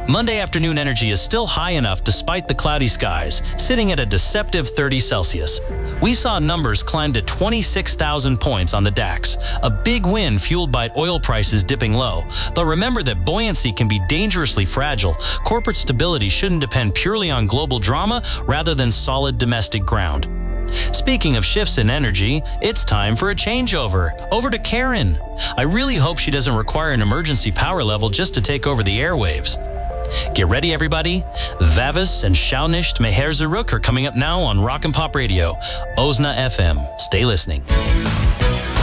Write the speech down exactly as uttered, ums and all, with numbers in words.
Monday afternoon energy is still high enough despite the cloudy skies, sitting at a deceptive thirty Celsius. We saw numbers climb to twenty-six thousand points on the DAX, a big win fueled by oil prices dipping low. But remember that buoyancy can be dangerously fragile. Corporate stability shouldn't depend purely on global drama rather than solid domestic ground. Speaking of shifts in energy, it's time for a changeover. Over to Karen. I really hope she doesn't require an emergency power level just to take over the airwaves. Get ready, everybody. Vavis and Schau nicht Meher Zurück are coming up now on Rock and Pop Radio, Ozna F M. Stay listening.